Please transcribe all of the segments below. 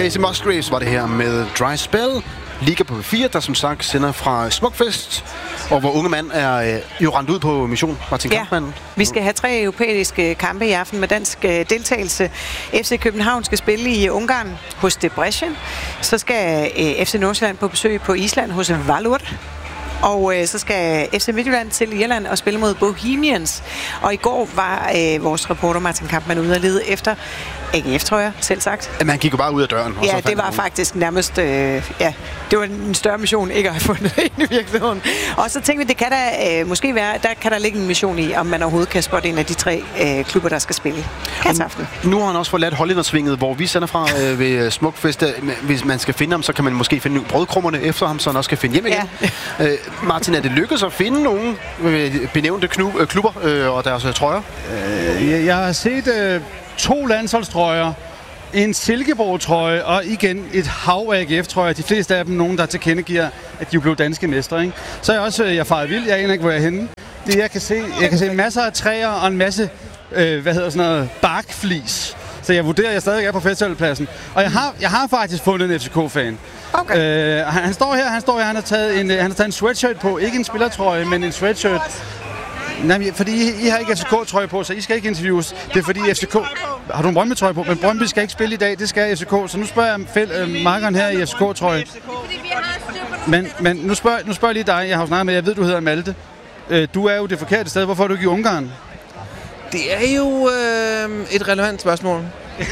Casey Musgraves var det her med Dry Spell. Liga på P4, der som sagt sender fra Smukfest, og hvor unge mand er jo rendt ud på mission. Martin Kampmann. Vi skal have 3 europæiske kampe i aften med dansk deltagelse. FC København skal spille i Ungarn hos Debrecen. Så skal FC Nordsjælland på besøg på Island hos Valur. Og så skal FC Midtjylland til Irland og spille mod Bohemians. Og i går var vores reporter Martin Kampmann ude og lede efter AGF-trøjer, selv sagt. Jamen, han gik jo bare ud af døren. Ja, det var faktisk nærmest... det var en større mission ikke at have fundet ind i virkeligheden. Og så tænkte vi, det kan der måske være... Der kan der ligge en mission i, om man overhovedet kan spotte en af de 3 klubber, der skal spille aften. Nu har han også forladt Hollændersvinget, hvor vi sender fra ved Smukfest. Hvis man skal finde ham, så kan man måske finde brødkrummerne efter ham, så han også kan finde hjem igen. Ja. Martin, er det lykkedes at finde nogle benævnte klubber og deres trøjer? Jeg har set 2 landsholdstrøjer, en Silkeborg-trøje og igen et hav af AGF-trøjer. De fleste af dem nogen, der tilkendegiver, at de blev danske mestre. Ikke? Så er jeg også faret vild. Jeg aner ikke, hvor jeg er henne. Det jeg kan se masser af træer og en masse barkflis. Så jeg vurderer, at jeg stadig er på festivalpladsen. Og jeg har faktisk fundet en FCK-fan. Okay. Han står her. Han har taget en sweatshirt på. Ikke en spillertrøje, men en sweatshirt. Nej, fordi I har ikke FCK-trøje på, så I skal ikke interviews. Det er fordi FCK... Har du en Brøndby-trøje på? Men Brøndby skal ikke spille i dag, det skal FCK. Så nu spørger jeg markeren her i FCK-trøje. Men nu spørger jeg lige dig, jeg har jo snakket med, jeg ved, du hedder Malte. Du er jo det forkerte sted. Hvorfor er du ikke i Ungarn? Det er jo et relevant spørgsmål.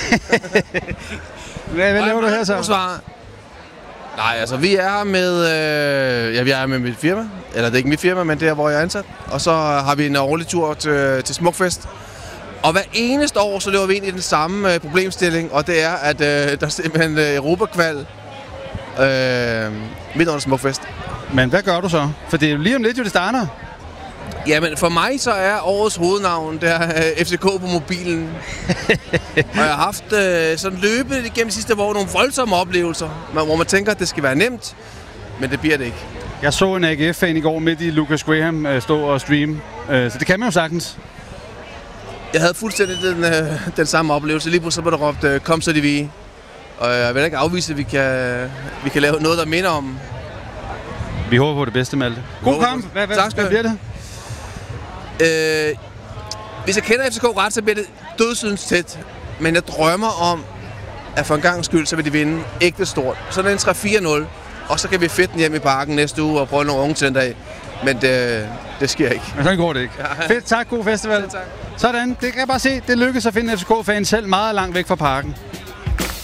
Hvad laver du her så? Nej, altså vi er med, vi er med mit firma. Eller det er ikke mit firma, men det er, hvor jeg er ansat. Og så har vi en årlig tur til Smukfest. Og hver eneste år, så løber vi ind i den samme problemstilling. Og det er, at der er simpelthen Europakval midt under Smukfest. Men hvad gør du så? For det er jo lige om lidt, det starter. Jamen, for mig så er årets hovednavn, det er FCK på mobilen. Og jeg har haft sådan løbet igennem de sidste år nogle voldsomme oplevelser, hvor man tænker, at det skal være nemt, men det bliver det ikke. Jeg så en AGF-fan i går midt i Lucas Graham stå og streame, så det kan man jo sagtens. Jeg havde fuldstændig den samme oplevelse. Lige pludselig så blev der råbt, kom så de vi. Og jeg vil ikke afvise, at vi kan lave noget, der minder om. Vi håber på det bedste, Malte. God kamp! Hvad bliver det? Hvis jeg kender FCK ret, så bliver det dødsydens tæt. Men jeg drømmer om, at for en gang skyld, så vil de vinde ægte stort. Så er det en 3-4-0, og så kan vi fedte den hjem i parken næste uge og prøve nogle unge til en dag. Men det sker ikke. Men sådan går det ikke. Ja. Fedt, tak. God festival. Ja, tak. Sådan, det kan jeg bare se. Det lykkedes at finde FCK-fans selv meget langt væk fra parken.